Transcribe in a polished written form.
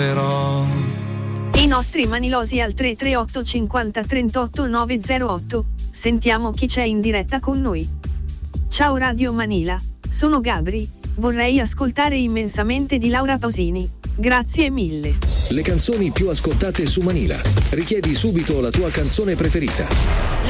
I nostri manilosi al 338 50 38 908. Sentiamo chi c'è in diretta con noi. Ciao Radio Manila, sono Gabri, vorrei ascoltare Immensamente di Laura Pausini. Grazie mille. Le canzoni più ascoltate su Manila. Richiedi subito la tua canzone preferita.